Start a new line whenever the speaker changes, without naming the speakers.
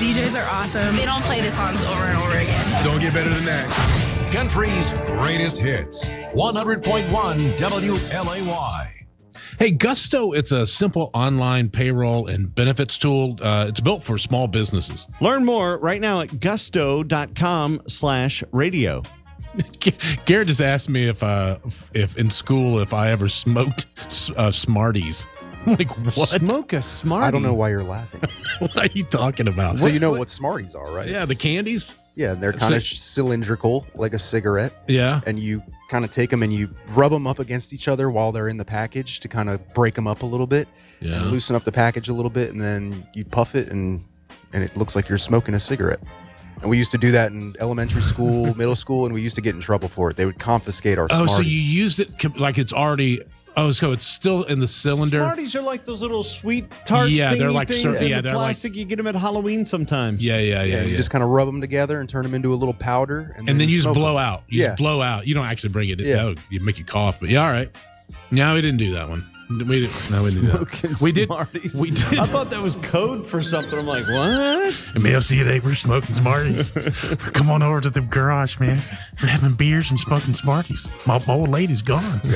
DJs are awesome. They don't play the songs over and over again.
Don't get better than that.
Country's greatest hits. 100.1 WLAY.
Hey, Gusto, it's a simple online payroll and benefits tool. It's built for small businesses.
Learn more right now at gusto.com/radio.
Garrett just asked me if in school if I ever smoked Smarties. I'm like, what?
Smoke a Smartie?
I don't know why you're laughing.
What are you talking about?
So you know what Smarties are, right?
Yeah, the candies.
Yeah, they're kind of cylindrical, like a cigarette.
Yeah.
And you kind of take them and you rub them up against each other while they're in the package to kind of break them up a little bit and loosen up the package a little bit, and then you puff it and it looks like you're smoking a cigarette. And we used to do that in elementary school, middle school, and we used to get in trouble for it. They would confiscate our Smarties.
Oh, so you used it like it's already... Oh, so it's still in the cylinder.
Smarties are like those little sweet tart
they're like
things in
they're
plastic.
Like,
you get them at Halloween sometimes.
Yeah.
You just kind of rub them together and turn them into a little powder.
And then you just blow out. You
just
blow out. You don't actually bring it in. Yeah. You make you cough. But yeah, all right. No, we didn't do that one. We didn't do that. We did.
I thought that was code for something. I'm like, what?
And man, see you today. We're smoking Smarties. Come on over to the garage, man. We're having beers and smoking Smarties. My old lady's gone.